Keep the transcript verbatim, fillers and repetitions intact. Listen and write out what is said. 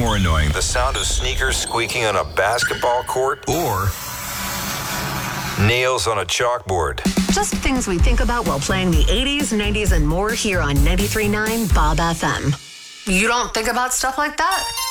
more annoying? The sound of sneakers squeaking on a basketball court? Or nails on a chalkboard? Just things we think about while playing the eighties, nineties, and more here on ninety-three point nine Bob F M. You don't think about stuff like that?